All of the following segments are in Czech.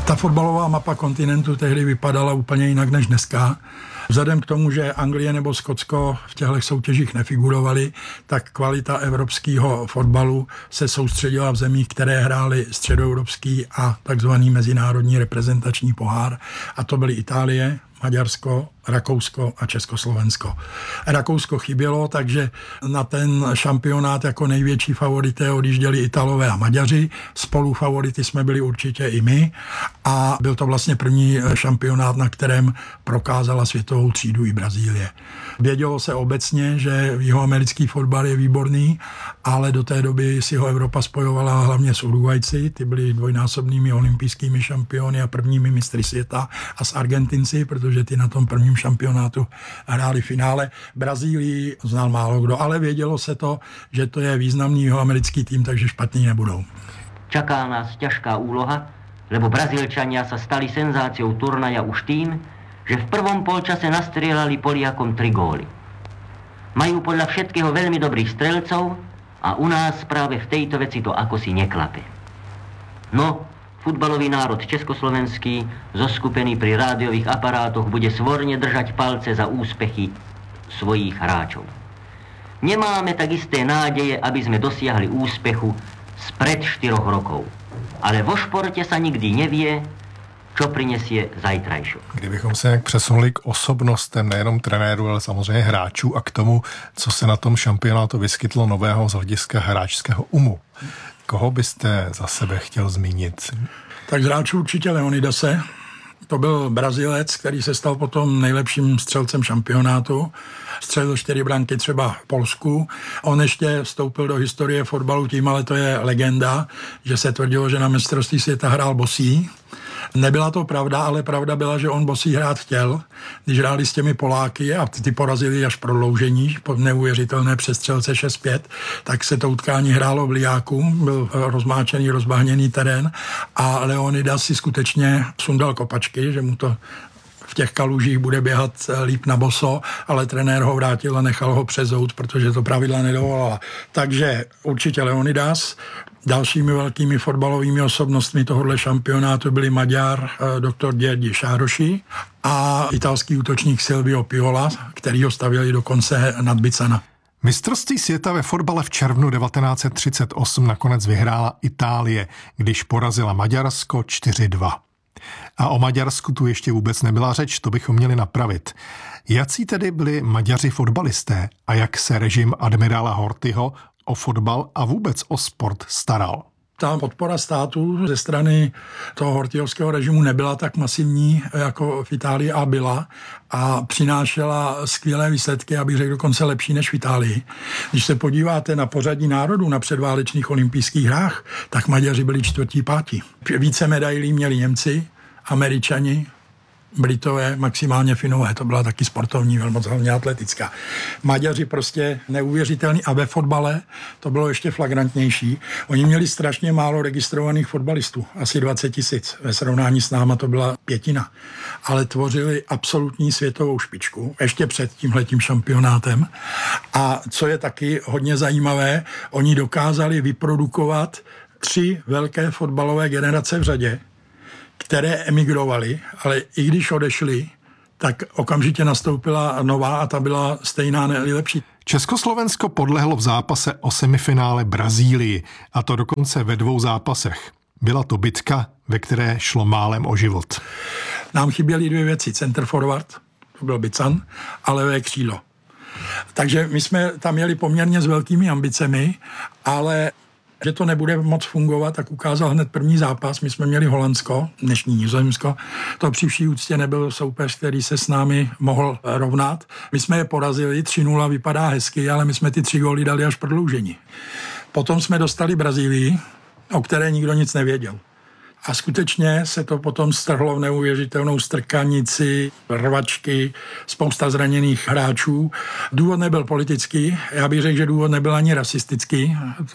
Ta fotbalová mapa kontinentu tehdy vypadala úplně jinak než dneska. Vzhledem k tomu, že Anglie nebo Skotsko v těchto soutěžích nefigurovaly, tak kvalita evropského fotbalu se soustředila v zemích, které hrály středoevropský a takzvaný mezinárodní reprezentační pohár. A to byly Itálie, Maďarsko, Rakousko a Československo. Rakousko chybělo, takže na ten šampionát jako největší favorité odjížděli Italové a Maďaři. Spolufavority jsme byli určitě i my a byl to vlastně první šampionát, na kterém prokázala světovou třídu i Brazílie. Vědělo se obecně, že jihoamerický fotbal je výborný, ale do té doby si ho Evropa spojovala hlavně s Uruguajci, ty byli dvojnásobnými olympijskými šampiony a prvními mistry světa, a s Argentinci, protože ty na tom prvním šampionátu hráli finále. Brazílii znal málo kdo, ale vědělo se to, že to je významný jihoamerický tým, takže špatní nebudou. Čaká nás ťažká úloha, lebo Brazílčania sa stali senzáciou turnaja už tým, že v prvom polčase nastrieľali Poliakom 3 góly. Majú podľa všetkého veľmi dobrých strelcov a u nás práve v tejto veci to akosi neklape. No, futbalový národ československý, zoskupený pri rádiových aparátoch, bude svorne držať palce za úspechy svojich hráčov. Nemáme tak isté nádeje, aby sme dosiahli úspechu spred 4 rokov. Ale vo športe sa nikdy nevie, čo prinesie zajtrajšok. Kdybychom se nějak přesunuli k osobnostem nejenom trenérů, ale samozřejmě hráčů a k tomu, co se na tom šampionátu vyskytlo nového z hlediska hráčského umu. Koho byste za sebe chtěl zmínit? Tak z hráčů určitě Leonidase. To byl Brazilec, který se stal potom nejlepším střelcem šampionátu. Střelil 4 branky třeba v Polsku. On ještě vstoupil do historie fotbalu tím, ale to je legenda, že se tvrdilo, že na mistrovství světa hrál bosý. Nebyla to pravda, ale pravda byla, že on bosý hrát chtěl. Když hráli s těmi Poláky a ty porazili až prodloužení, neuvěřitelné přestřelce 6-5, tak se to utkání hrálo v Lijáku, byl rozmáčený, rozbahněný terén a Leonidas si skutečně sundal kopačky, že mu to v těch kalužích bude běhat líp na boso, ale trenér ho vrátil a nechal ho přezout, protože to pravidla nedovolala. Takže určitě Leonidas. Dalšími velkými fotbalovými osobnostmi tohohle šampionátu byli Maďar doktor György Sárosi a italský útočník Silvio Piola, který ho stavěli dokonce nad Bicana. Mistrovství světa ve fotbale v červnu 1938 nakonec vyhrála Itálie, když porazila Maďarsko 4-2. A o Maďarsku tu ještě vůbec nebyla řeč, to bychom měli napravit. Jací tedy byli Maďaři fotbalisté a jak se režim admirála Horthyho o fotbal a vůbec o sport staral? Ta podpora státu ze strany toho horthyovského režimu nebyla tak masivní jako v Itálii a byla a přinášela skvělé výsledky, abych řekl dokonce lepší než v Itálii. Když se podíváte na pořadí národů na předválečných olympijských hrách, tak Maďaři byli 4., 5. Více medailí měli Němci, Američani, Britové, maximálně Finové, to byla taky sportovní, velmi hlavně atletická. Maďaři prostě neuvěřitelný a ve fotbale to bylo ještě flagrantnější. Oni měli strašně málo registrovaných fotbalistů, asi 20 000. Ve srovnání s náma to byla 5, ale tvořili absolutní světovou špičku, ještě před tímhletím šampionátem. A co je taky hodně zajímavé, oni dokázali vyprodukovat 3 velké fotbalové generace v řadě, které emigrovali, ale i když odešli, tak okamžitě nastoupila nová a ta byla stejná, nejlepší. Československo podlehlo v zápase o semifinále Brazílii, a to dokonce ve 2 zápasech. Byla to bitka, ve které šlo málem o život. Nám chyběly 2 věci. Center forward, to byl Bican, a levé křídlo. Takže my jsme tam měli poměrně s velkými ambicemi, ale že to nebude moc fungovat, tak ukázal hned první zápas. My jsme měli Holandsko, dnešní Nizozemsko. To při vší úctě nebyl soupeř, který se s námi mohl rovnat. My jsme je porazili, 3-0 vypadá hezky, ale my jsme ty 3 góly dali až prodloužení. Potom jsme dostali Brazílii, o které nikdo nic nevěděl. A skutečně se to potom strhlo v neuvěřitelnou strkanici, rvačky, spousta zraněných hráčů. Důvod nebyl politický, já bych řekl, že důvod nebyl ani rasistický,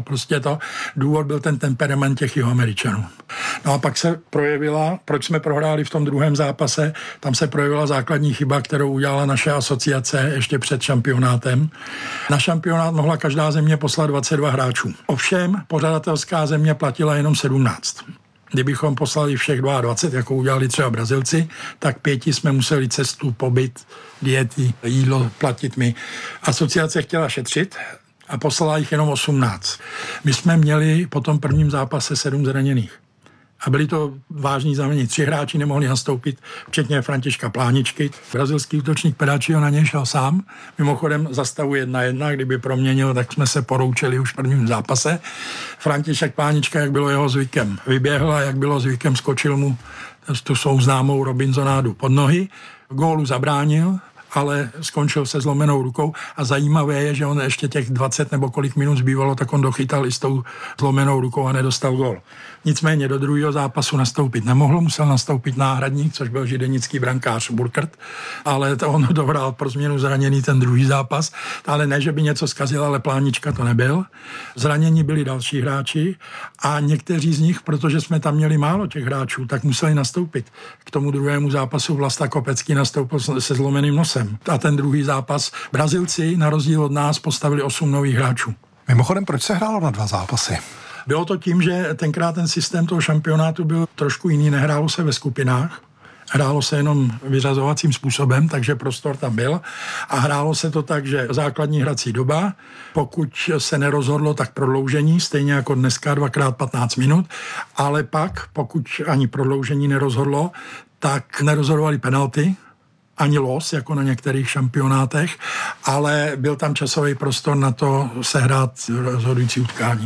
důvod byl ten temperament těch Jihoameričanů. No a pak se projevila, proč jsme prohráli v tom 2. zápase, tam se projevila základní chyba, kterou udělala naše asociace ještě před šampionátem. Na šampionát mohla každá země poslat 22 hráčů. Ovšem, pořadatelská země platila jenom 17. Kdybychom poslali všech 22, jako udělali třeba Brazilci, tak 5 jsme museli cestu, pobyt, diety, jídlo platit my. Asociace chtěla šetřit a poslala jich jenom 18. My jsme měli po tom prvním zápase 7 zraněných. A byli to vážní zranění. 3 hráči nemohli nastoupit, včetně Františka Pláničky. Brazilský útočník Pedáčio na něj šel sám. Mimochodem za stavu 1-1, kdyby proměnil, tak jsme se poroučeli už v prvním zápase. František Plánička, jak bylo jeho zvykem, vyběhl a jak bylo zvykem, skočil mu tu svou známou Robinsonádu pod nohy. Gólu zabránil, ale skončil se zlomenou rukou a zajímavé je, že on ještě těch 20 nebo kolik minut zbývalo, tak on dochytal i s tou zlomenou rukou a nedostal gól. Nicméně do druhého zápasu nastoupit nemohl, musel nastoupit náhradník, což byl židenický brankář Burkert, ale on dohrál pro změnu zraněný ten druhý zápas, ale ne, že by něco zkazil, ale Plánička to nebyl. Zranění byli další hráči a někteří z nich, protože jsme tam měli málo těch hráčů, tak museli nastoupit. K tomu druhému zápasu Vlasta Kopecký nastoupil se zlomeným nosem. A ten druhý zápas Brazilci na rozdíl od nás postavili 8 nových hráčů. Mimochodem, proč se hrálo na 2 zápasy? Bylo to tím, že tenkrát ten systém toho šampionátu byl trošku jiný, nehrálo se ve skupinách, hrálo se jenom vyřazovacím způsobem, takže prostor tam byl a hrálo se to tak, že základní hrací doba, pokud se nerozhodlo, tak prodloužení, stejně jako dneska 2x15 minut, ale pak, pokud ani prodloužení nerozhodlo, tak nerozhodovali penalty, ani los, jako na některých šampionátech, ale byl tam časový prostor na to sehrát rozhodující utkání.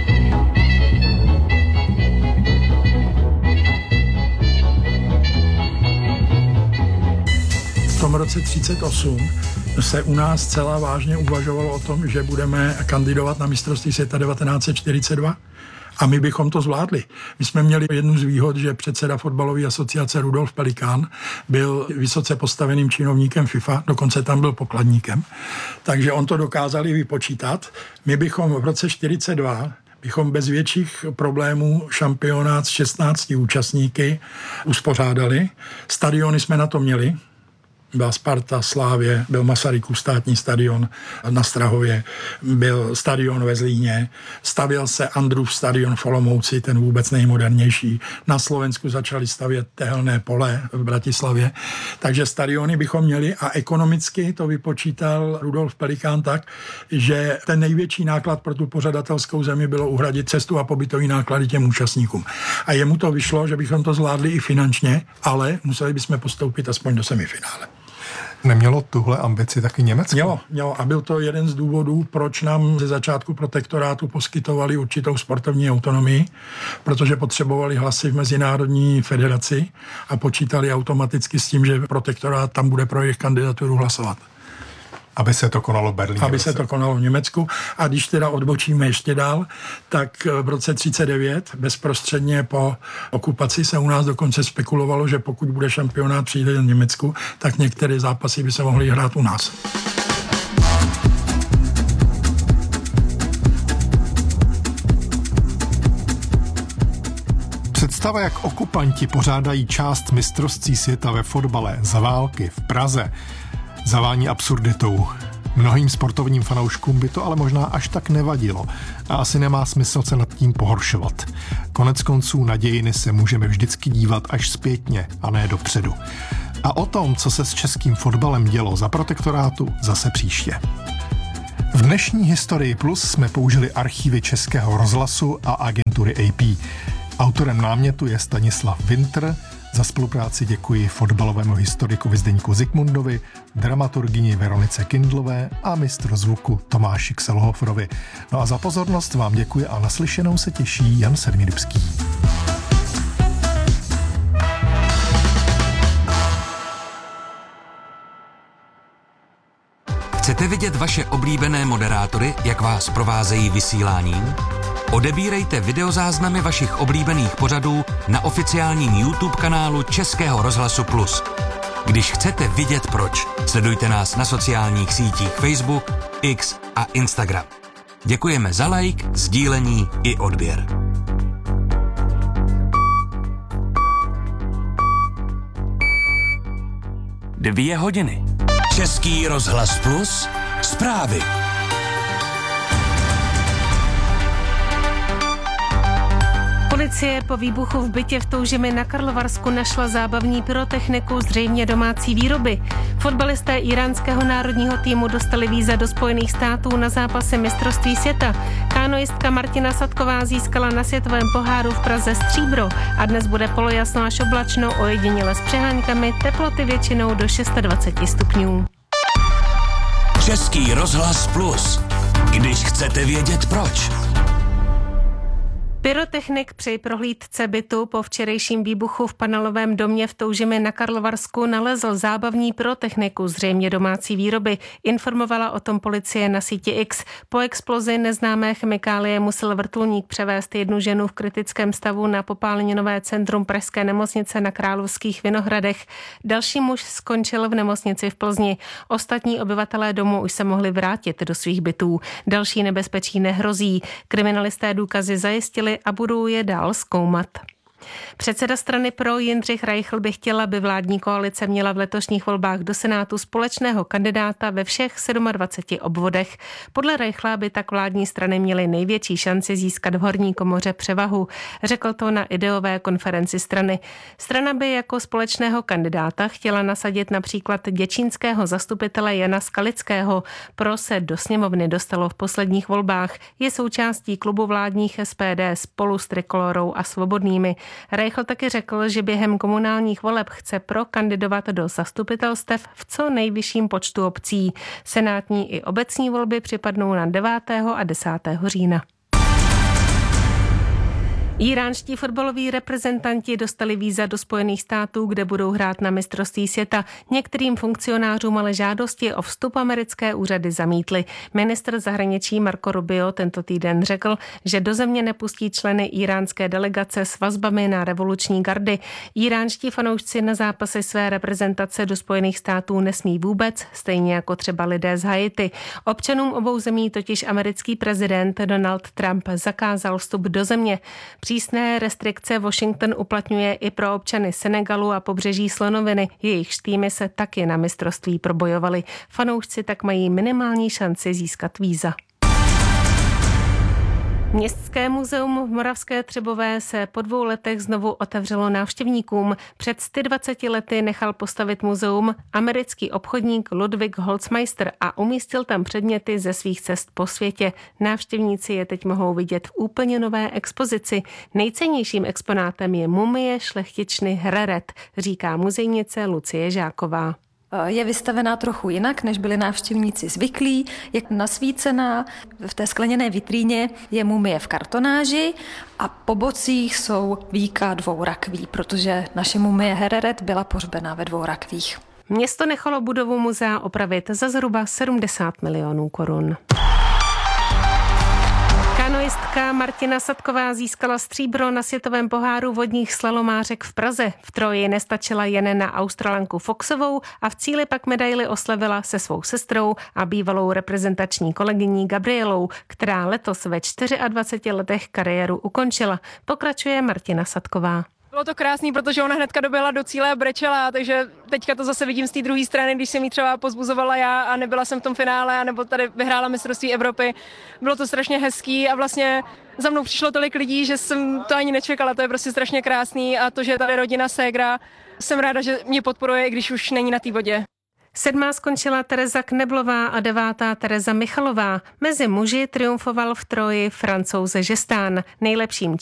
V tom roce 1938 se u nás celá vážně uvažovalo o tom, že budeme kandidovat na mistrovství světa 1942. A my bychom to zvládli. My jsme měli jednu z výhod, že předseda fotbalové asociace Rudolf Pelikán byl vysoce postaveným činovníkem FIFA, dokonce tam byl pokladníkem. Takže on to dokázali vypočítat. My bychom v roce 1942 bychom bez větších problémů šampionát s 16 účastníky uspořádali. Stadiony jsme na to měli. Byla Sparta, Slávě, byl Masarykův státní stadion na Strahově, byl stadion ve Zlíně, stavěl se Andrův stadion v Olomouci, ten vůbec nejmodernější. Na Slovensku začali stavět tehelné pole v Bratislavě, takže stadiony bychom měli a ekonomicky to vypočítal Rudolf Pelikán tak, že ten největší náklad pro tu pořadatelskou zemi bylo uhradit cestu a pobytový náklady těm účastníkům. A jemu to vyšlo, že bychom to zvládli i finančně, ale museli bychom postoupit aspoň do semifinále. Nemělo tuhle ambici taky Německo? Mělo a byl to jeden z důvodů, proč nám ze začátku protektorátu poskytovali určitou sportovní autonomii, protože potřebovali hlasy v mezinárodní federaci a počítali automaticky s tím, že protektorát tam bude pro jejich kandidaturu hlasovat. Aby se to konalo v Berlíně. Aby se to konalo v Německu. A když teda odbočíme ještě dál, tak v roce 1939, bezprostředně po okupaci, se u nás dokonce spekulovalo, že pokud bude šampionát přijde do Německu, tak některé zápasy by se mohly hrát u nás. Představa, jak okupanti pořádají část mistrovství světa ve fotbale za války v Praze, zavání absurditou. Mnohým sportovním fanouškům by to ale možná až tak nevadilo a asi nemá smysl se nad tím pohoršovat. Konec konců na dějiny se můžeme vždycky dívat až zpětně a ne dopředu. A o tom, co se s českým fotbalem dělo za protektorátu, zase příště. V dnešní Historii Plus jsme použili archívy Českého rozhlasu a agentury AP. Autorem námětu je Stanislav Winter. Za spolupráci děkuji fotbalovému historikovi Zdeňku Zikmundovi, dramaturgyni Veronice Kindlové a mistru zvuku Tomáši Kselhoferovi. No a za pozornost vám děkuji a naslyšenou se těší Jan Sedmidubský. Chcete vidět vaše oblíbené moderátory, jak vás provázejí vysíláním? Odebírejte videozáznamy vašich oblíbených pořadů na oficiálním YouTube kanálu Českého rozhlasu Plus. Když chcete vidět proč, sledujte nás na sociálních sítích Facebook, X a Instagram. Děkujeme za like, sdílení i odběr. Dvě hodiny. Český rozhlas Plus. Zprávy. Konec Policie po výbuchu v bytě v Toužimi na Karlovarsku našla zábavní pyrotechniku, zřejmě domácí výroby. Fotbalisté iránského národního týmu dostali víza do Spojených států na zápasy mistrovství světa. Kanoistka Martina Sadková získala na světovém poháru v Praze stříbro a dnes bude polojasno až oblačno, ojediněle s přeháňkami, teploty většinou do 26 stupňů. Český rozhlas Plus. Když chcete vědět proč. Pyrotechnik při prohlídce bytu po včerejším výbuchu v panelovém domě v Toužimi na Karlovarsku nalezl zábavní pyrotechniku, zřejmě domácí výroby. Informovala o tom policie na síti X. Po explozi neznámé chemikálie musel vrtulník převést jednu ženu v kritickém stavu na popáleninové centrum pražské nemocnice na Královských Vinohradech. Další muž skončil v nemocnici v Plzni. Ostatní obyvatelé domu už se mohli vrátit do svých bytů. Další nebezpečí nehrozí. Kriminalisté důkazy zajistili a budou je dál zkoumat. Předseda strany Pro Jindřich Reichl by chtěl, aby vládní koalice měla v letošních volbách do Senátu společného kandidáta ve všech 27 obvodech. Podle Reichla by tak vládní strany měly největší šanci získat v horní komoře převahu. Řekl to na ideové konferenci strany. Strana by jako společného kandidáta chtěla nasadit například děčínského zastupitele Jana Skalického. Pro se do sněmovny dostalo v posledních volbách. Je součástí klubu vládních SPD spolu s Trikolorou a Svobodnými. Reichl taky řekl, že během komunálních voleb chce Pro kandidovat do zastupitelstev v co nejvyšším počtu obcí. Senátní i obecní volby připadnou na 9. a 10. října. Iránští fotbaloví reprezentanti dostali víza do Spojených států, kde budou hrát na mistrovství světa. Některým funkcionářům ale žádosti o vstup americké úřady zamítly. Ministr zahraničí Marco Rubio tento týden řekl, že do země nepustí členy iránské delegace s vazbami na revoluční gardy. Iránští fanoušci na zápasy své reprezentace do Spojených států nesmí vůbec, stejně jako třeba lidé z Haiti. Občanům obou zemí totiž americký prezident Donald Trump zakázal vstup do země. Přísné restrikce Washington uplatňuje i pro občany Senegalu a pobřeží Slonoviny. Jejichž týmy se taky na mistrovství probojovali. Fanoušci tak mají minimální šanci získat víza. Městské muzeum v Moravské Třebové se po 2 letech znovu otevřelo návštěvníkům. Před 120 lety nechal postavit muzeum americký obchodník Ludwig Holzmeister a umístil tam předměty ze svých cest po světě. Návštěvníci je teď mohou vidět v úplně nové expozici. Nejcennějším exponátem je mumie šlechtičny Hreret, říká muzejnice Lucie Žáková. Je vystavená trochu jinak, než byli návštěvníci zvyklí. Je nasvícená, v té skleněné vitríně je mumie v kartonáži a po bocích jsou víka 2 rakví, protože naše mumie Hereret byla pohřbená ve 2 rakvích. Město nechalo budovu muzea opravit za zhruba 70 milionů korun. Kanoistka Martina Sadková získala stříbro na světovém poháru vodních slalomářek v Praze. V troji nestačila jen na Australanku Foxovou a v cíli pak medaili oslavila se svou sestrou a bývalou reprezentační kolegyní Gabrielou, která letos ve 24 letech kariéru ukončila. Pokračuje Martina Sadková. Bylo to krásný, protože ona hnedka doběhla do cíle a brečela, takže teďka to zase vidím z té druhé strany, když jsem jí třeba pozbuzovala já a nebyla jsem v tom finále, anebo tady vyhrála mistrovství Evropy. Bylo to strašně hezký a vlastně za mnou přišlo tolik lidí, že jsem to ani nečekala, to je prostě strašně krásný a to, že tady rodina ségra, jsem ráda, že mě podporuje, i když už není na té vodě. 7. skončila Tereza Kneblová a 9. Tereza Michalová. Mezi muži triumfoval v troji Francouz Žestán. Nejlepším